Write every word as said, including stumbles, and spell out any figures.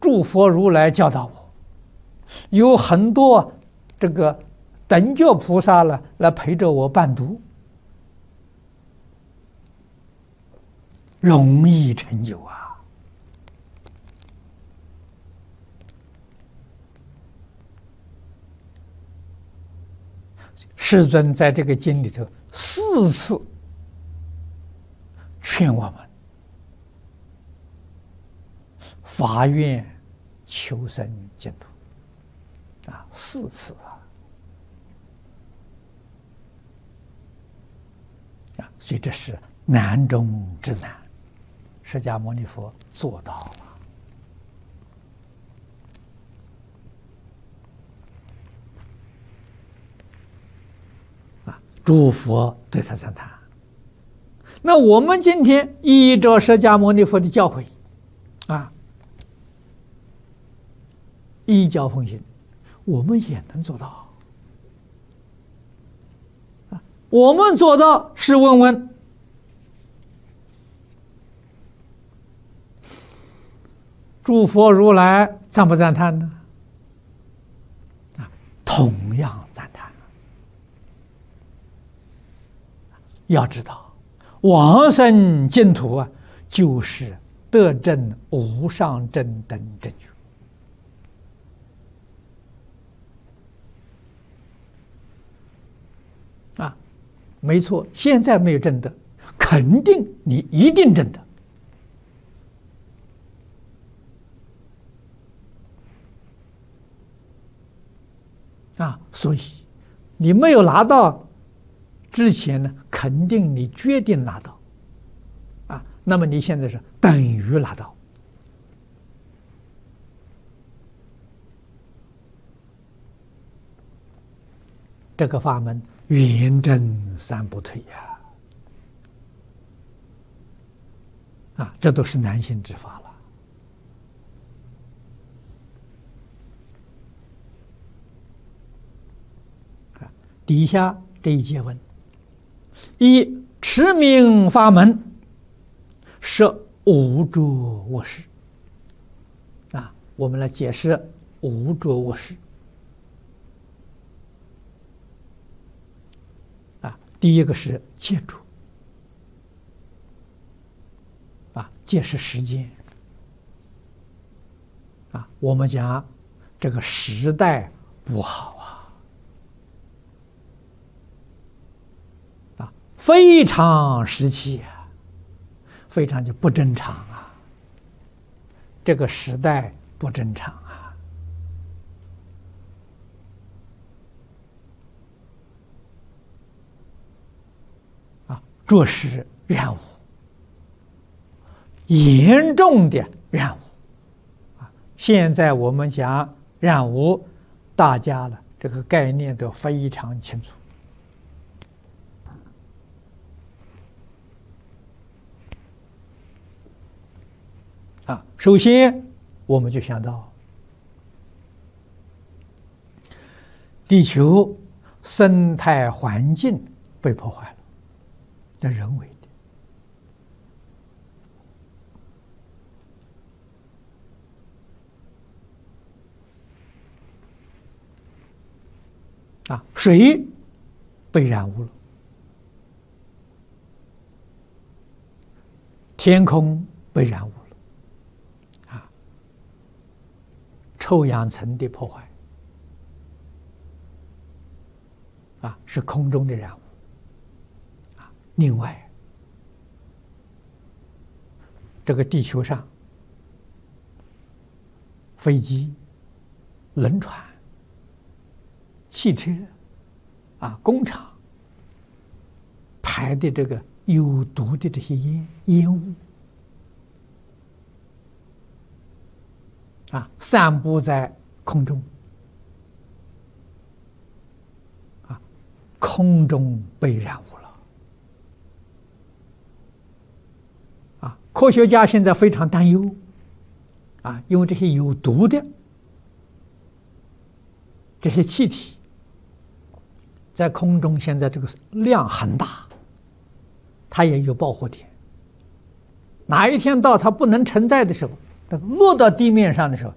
诸佛如来教导我，有很多这个等觉菩萨了来陪着我伴读，容易成就啊。世尊在这个经里头四次劝我们发愿求生净土啊，四次啊啊，所以这是难中之难，释迦牟尼佛做到了。诸佛对他赞叹。那我们今天依着释迦牟尼佛的教诲，啊，依教奉行，我们也能做到。啊，我们做到，试问问，诸佛如来赞不赞叹呢？啊，同样赞叹。要知道，往生净土啊，就是得证无上正等正觉。啊，没错，现在没有证得，肯定你一定证得。啊，所以你没有拿到之前呢，肯定你决定拿到，啊，那么你现在是等于拿到。这个法门圆证三不退呀，啊，这都是难行之法了。啊，底下这一节文。一持名法门，摄无着卧室。啊，我们来解释无着卧室。啊，第一个是戒着，啊，戒是时间。啊，我们讲这个时代不好啊。非常时期啊，非常就不正常啊，这个时代不正常啊。啊，着实染污，严重的染污啊！现在我们讲染污，大家了这个概念都非常清楚。啊，首先我们就想到，地球生态环境被破坏了，这人为的。啊，水被染污了，天空被染污了。臭氧层的破坏，啊，是空中的染污，啊，另外，这个地球上，飞机、轮船、汽车，啊，工厂排的这个有毒的这些烟烟雾。啊，散布在空中，啊，空中被染污了，啊，科学家现在非常担忧，啊，因为这些有毒的这些气体在空中现在这个量很大，它也有爆火点，哪一天到它不能承载的时候，落到地面上的时候，